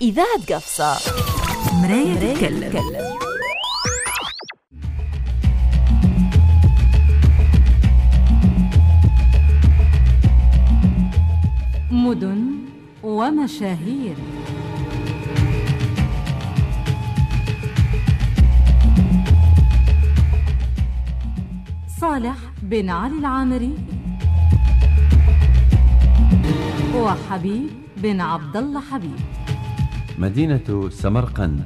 إذاعة قفصة مراية تتكلم. مدن ومشاهير. صالح بن علي العامري وحبيب بن عبد الله حبيب. مدينة سمرقند.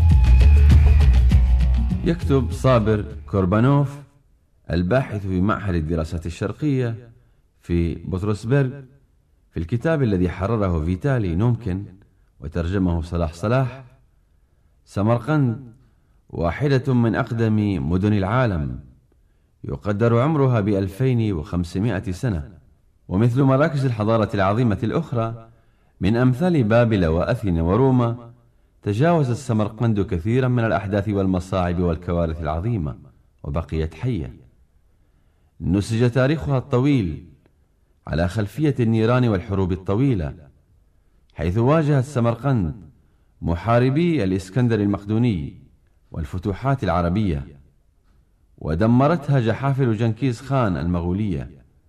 يكتب صابر كوربانوف الباحث في معهد الدراسات الشرقية في بطرسبرغ في الكتاب الذي حرره فيتالي نومكن وترجمه صلاح: سمرقند واحدة من أقدم مدن العالم، يقدر عمرها ب2500 سنة، ومثل مراكز الحضارة العظيمة الأخرى من أمثال بابل وأثينا وروما، تجاوزت سمرقند كثيرا من الأحداث والمصاعب والكوارث العظيمة وبقيت حية. نسج تاريخها الطويل على خلفية النيران والحروب الطويلة، حيث واجهت سمرقند محاربي الإسكندر المقدوني والفتوحات العربية، ودمرتها جحافل جنكيز خان المغولية،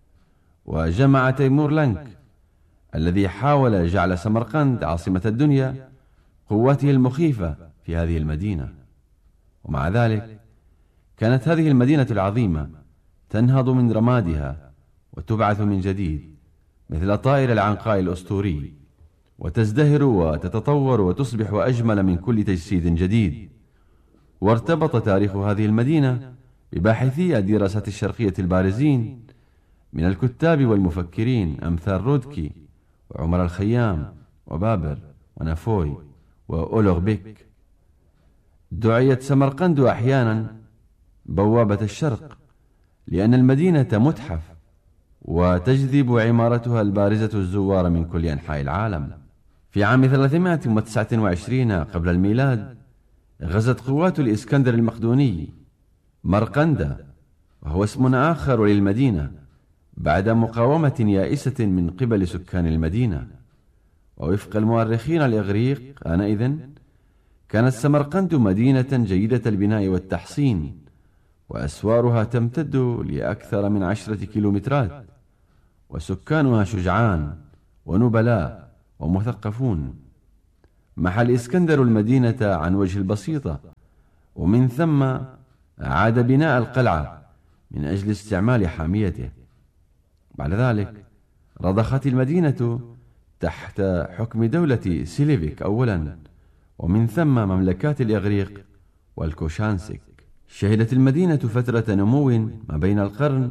وجمع تيمور لنك الذي حاول جعل سمرقند عاصمة الدنيا قوته المخيفة في هذه المدينة. ومع ذلك كانت هذه المدينة العظيمة تنهض من رمادها وتبعث من جديد مثل طائر العنقاء الأسطوري، وتزدهر وتتطور وتصبح أجمل من كل تجسيد جديد. وارتبط تاريخ هذه المدينة بباحثي الدراسات الشرقية البارزين من الكتاب والمفكرين أمثال رودكي وعمر الخيام وبابر ونافوي وأولغبيك. دعيت سمرقند أحيانا بوابة الشرق لأن المدينة متحف، وتجذب عمارتها البارزة الزوار من كل أنحاء العالم. في عام 329 قبل الميلاد غزت قوات الإسكندر المقدوني مرقندة، وهو اسم آخر للمدينة، بعد مقاومة يائسة من قبل سكان المدينة. ووفق المؤرخين الإغريق آنئذ كانت سمرقند مدينة جيدة البناء والتحصين، وأسوارها تمتد لأكثر من 10 كيلومترات، وسكانها شجعان ونبلاء ومثقفون. محى الإسكندر المدينة عن وجه البسيطة، ومن ثم أعاد بناء القلعة من أجل استعمال حاميته. بعد ذلك رضخت المدينة تحت حكم دولة سيليفيك أولا، ومن ثم مملكات الإغريق والكوشانسك. شهدت المدينة فترة نمو ما بين القرن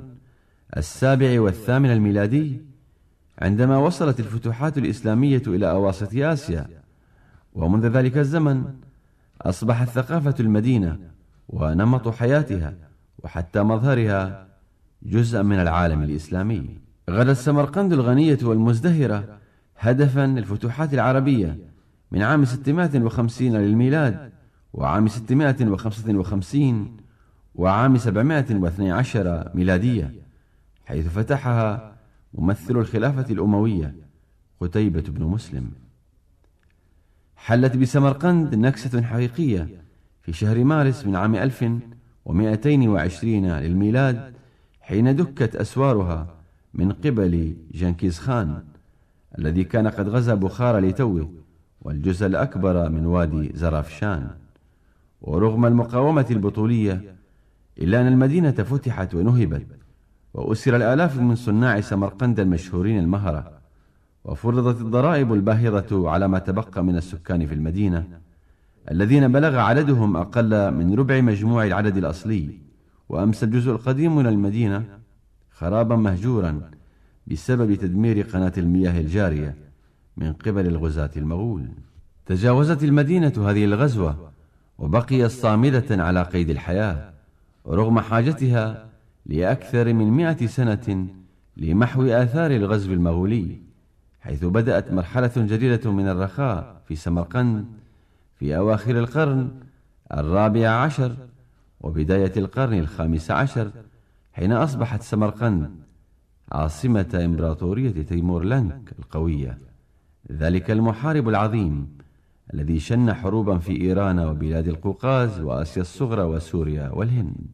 7 و8 الميلادي، عندما وصلت الفتوحات الإسلامية إلى أواسط آسيا، ومنذ ذلك الزمن أصبحت ثقافة المدينة ونمط حياتها وحتى مظهرها جزءا من العالم الإسلامي. غدت سمرقند الغنية والمزدهرة هدفا للفتوحات العربية من عام 650 للميلاد وعام 655 وعام 712 ميلادية، حيث فتحها ممثل الخلافة الأموية قتيبة بن مسلم. حلت بسمرقند نكسة حقيقية في شهر مارس من عام 1220 للميلاد، حين دكت أسوارها من قبل جنكيز خان الذي كان قد غزا بخارى لتوه والجزء الأكبر من وادي زرافشان. ورغم المقاومة البطولية إلا أن المدينة فتحت ونهبت، وأسر الآلاف من صناع سمرقند المشهورين المهرة، وفرضت الضرائب الباهظة على ما تبقى من السكان في المدينة الذين بلغ عددهم أقل من ربع مجموع العدد الأصلي. وأمسى الجزء القديم من المدينة خرابا مهجورا بسبب تدمير قناة المياه الجارية من قبل الغزاة المغول. تجاوزت المدينة هذه الغزوة وبقيت صامدة على قيد الحياة رغم حاجتها لأكثر من 100 سنة لمحو آثار الغزو المغولي، حيث بدأت مرحلة جديدة من الرخاء في سمرقند في أواخر القرن 14 وبداية القرن 15، حين أصبحت سمرقند عاصمة إمبراطورية تيمور لنك القوية، ذلك المحارب العظيم الذي شن حروبا في إيران وبلاد القوقاز وآسيا الصغرى وسوريا والهند.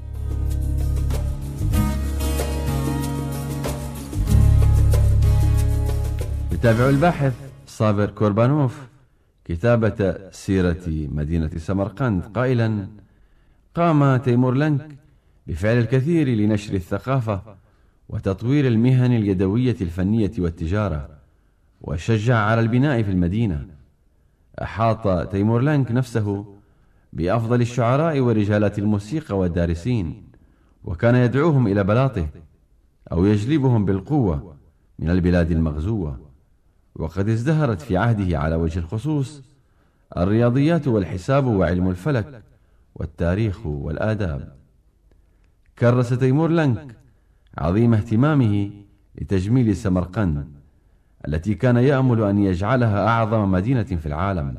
يتابع الباحث صابر كوربانوف كتابة سيرة مدينة سمرقند قائلا: قام تيمورلنك بفعل الكثير لنشر الثقافة وتطوير المهن اليدوية الفنية والتجارة، وشجع على البناء في المدينة. أحاط تيمورلنك نفسه بأفضل الشعراء ورجالات الموسيقى والدارسين، وكان يدعوهم إلى بلاطه أو يجلبهم بالقوة من البلاد المغزوة. وقد ازدهرت في عهده على وجه الخصوص الرياضيات والحساب وعلم الفلك والتاريخ والآداب. كرس تيمورلنك عظيم اهتمامه لتجميل سمرقند التي كان يأمل أن يجعلها أعظم مدينة في العالم،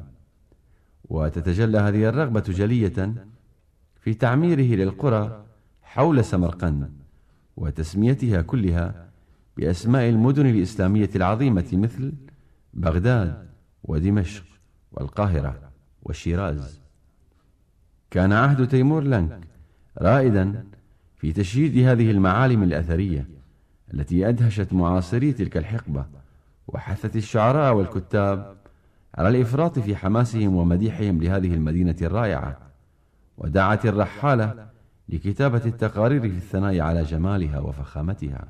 وتتجلى هذه الرغبة جلية في تعميره للقرى حول سمرقند وتسميتها كلها بأسماء المدن الإسلامية العظيمة مثل بغداد ودمشق والقاهرة والشيراز. كان عهد تيمورلنك رائدا في تشييد هذه المعالم الأثرية التي أدهشت معاصري تلك الحقبة، وحثت الشعراء والكتاب على الإفراط في حماسهم ومديحهم لهذه المدينة الرائعة، ودعت الرحالة لكتابة التقارير في الثناء على جمالها وفخامتها.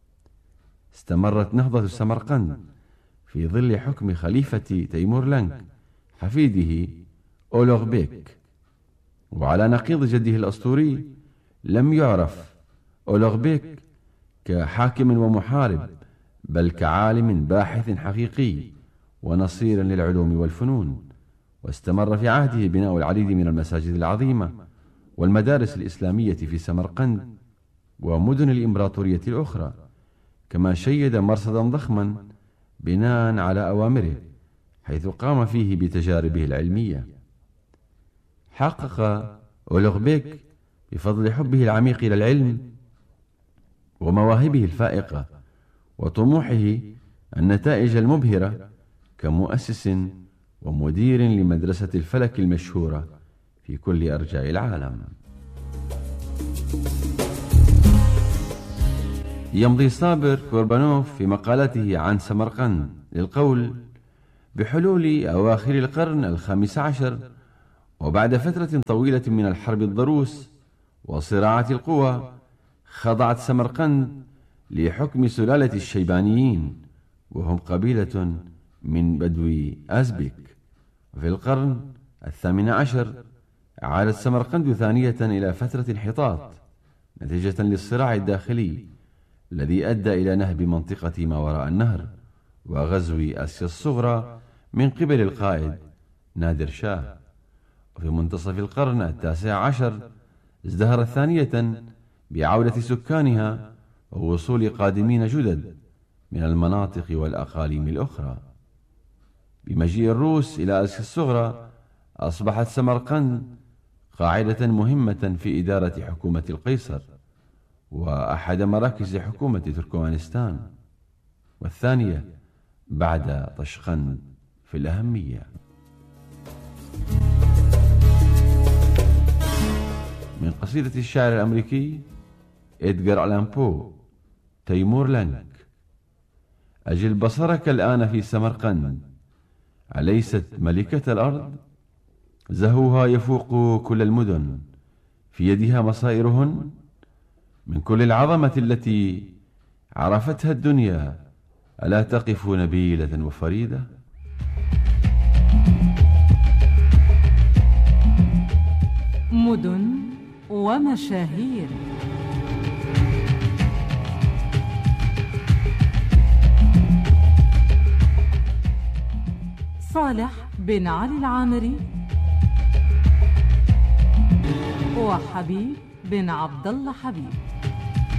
استمرت نهضة سمرقند في ظل حكم خليفة تيمورلنك حفيده أولوغ بيك، وعلى نقيض جده الأسطوري لم يعرف أولوغ بيك كحاكم ومحارب، بل كعالم باحث حقيقي ونصير للعلوم والفنون. واستمر في عهده بناء العديد من المساجد العظيمة والمدارس الإسلامية في سمرقند ومدن الإمبراطورية الأخرى، كما شيد مرصدا ضخما بناء على أوامره، حيث قام فيه بتجاربه العلمية. حقق أولوغ بيك بفضل حبه العميق إلى العلم ومواهبه الفائقة وطموحه النتائج المبهرة كمؤسس ومدير لمدرسة الفلك المشهورة في كل أرجاء العالم. يمضي صابر كوربانوف في مقالته عن سمرقند للقول: بحلول أواخر القرن الخامس عشر، وبعد فترة طويلة من الحرب الضروس وصراعات القوى، خضعت سمرقند لحكم سلالة الشيبانيين، وهم قبيلة من بدو أزبك. وفي القرن الثامن عشر عادت سمرقند ثانية إلى فترة انحطاط نتيجة للصراع الداخلي الذي أدى إلى نهب منطقة ما وراء النهر وغزو آسيا الصغرى من قبل القائد نادر شاه. وفي منتصف القرن التاسع عشر ازدهرت ثانية بعودة سكانها ووصول قادمين جدد من المناطق والأقاليم الأخرى. بمجيء الروس إلى آسيا الصغرى أصبحت سمرقند قاعدة مهمة في إدارة حكومة القيصر وأحد مراكز حكومة تركمانستان، والثانية بعد طشقند في الأهمية. من قصيدة الشاعر الأمريكي إدغار ألان بو: تيمورلنك، أجل بصرك الآن في سمرقند، أليست ملكة الأرض؟ زهوها يفوق كل المدن، في يدها مصائرهن، من كل العظمة التي عرفتها الدنيا، ألا تقف نبيلة وفريدة؟ مدن ومشاهير. صالح بن علي العامري وحبيب بن عبد الله حبيب.